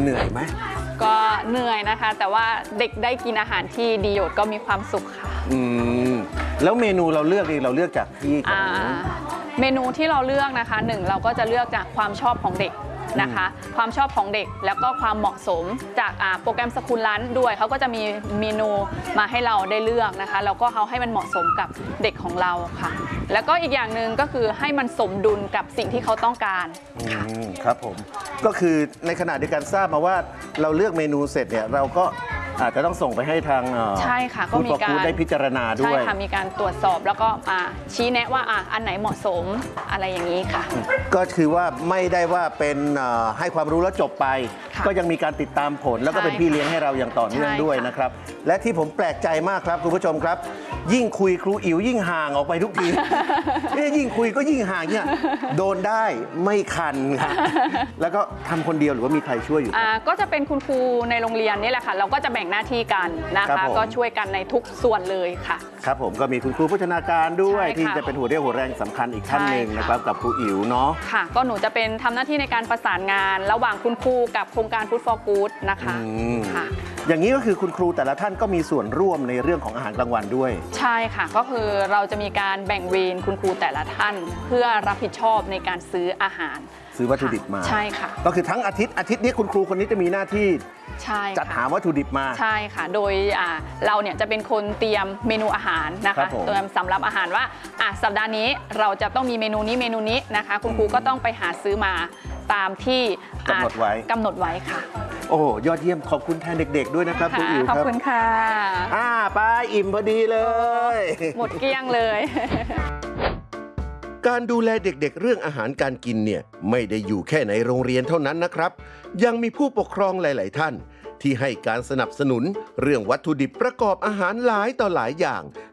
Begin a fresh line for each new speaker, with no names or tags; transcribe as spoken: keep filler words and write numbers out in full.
เหนื่อยไหม
ก็เหนื่อยนะคะแต่ว่าเด็กได้กินอาหารที่ดีโยชน์ก็มีความสุขค่ะ
อืมแล้วเมนูเราเลือกเองเราเลือกจากที่ของ
เมนูที่เราเลือกนะคะหนึ่งเราก็จะเลือกจากความชอบของเด็กนะคะความชอบของเด็กแล้วก็ความเหมาะสมจากโปรแกรมสกูลลันช์ด้วยเขาก็จะมีเมนูมาให้เราได้เลือกนะคะแล้วก็เขาให้มันเหมาะสมกับเด็กของเราค่ะแล้วก็อีกอย่างหนึ่งก็คือให้มันสมดุลกับสิ่งที่เขาต้องการ
ครับผมก็คือในขณะเดียวกันทราบมาว่าเราเลือกเมนูเสร็จเนี่ยเราก็อาจจะต้องส่งไปให้ทาง
ใช่ค่ะก็มีการ
ได้พิจารณาด้วย
ใช่ค่ะมีการตรวจสอบแล้วก็ชี้แนะว่าอันไหนเหมาะสมอะไรอย่างนี้ค่ะ
ก็คือว่าไม่ได้ว่าเป็นให้ความรู้แล้วจบไปก็ยังมีการติดตามผลแล้วก็เป็นพี่เลี้ยงให้เราอย่างต่อเนื่องด้วยนะครับและที่ผมแปลกใจมากครับคุณผู้ชมครับยิ่งคุยครูอิ๋วยิ่งห่างออกไปทุกทียิ่งคุยก็ยิ่งห่างเนี่ยโดนได้ไม่คันครับแล้วก็ทำคนเดียวหรือว่ามีใครช่วยอยู่
ก็จะเป็นคุณครูในโรงเรียนนี่แหละค่ะเราก็จะแบ่งหน้าที่กันนะคะก็ช่วยกันในทุกส่วนเลยค่ะ
ครับผมก็มีคุณครูพัฒนาการด้วยที่จะเป็นหัวเรี่ยวหัวแรงสำคัญอีกท่านหนึ่งนะครับกับครูอิ๋วเนาะ
ค่ะก็หนูจะเป็นทำหน้าที่ในการประสานงานระหว่างคุณครูกับโครงการ Food for Good นะคะ
ค่ะอย่างนี้ก็คือคุณครูแต่ละท่านก็มีส่วนร่วมในเรื่องของอาหารกลางวันด้วย
ใช่ค่ะก็คือเราจะมีการแบ่งเวรคุณครูแต่ละท่านเพื่อรับผิดชอบในการซื้ออาหาร
ซื้อวัตถุดิบมา
ใช่ค่ะ
ก็คือทั้งอาทิตย์อาทิตย์นี้คุณครูคนนี้จะมีหน้าที่จัดหาวัตถุดิบมา
ใช่ค่ะโดยเราเนี่ยจะเป็นคนเตรียมเมนูอาหารนะคะเตรียมสำรับอาหารว่าสัปดาห์นี้เราจะต้องมีเมนูนี้เมนูนี้นะคะคุณครูก็ต้องไปหาซื้อมาตามที่
กำหนดไว้
กำหนดไว้ค่ะ
โอ้ยอดเยี่ยมขอบคุณแทนเด็กๆด้วยนะครับครูอิ๋วครับ
ขอบคุณค่ะ
อ่าไปอิ่มพอดีเลย
หมดเกลี้ยงเลย
การดูแลเด็กๆเรื่องอาหารการกินเนี่ยไม่ได้อยู่แค่ในโรงเรียนเท่านั้นนะครับยังมีผู้ปกครองหลายๆท่านที่ให้การสนับสนุนเรื่องวัตถุดิบประกอบอาหารหลายต่อหลายอย่าง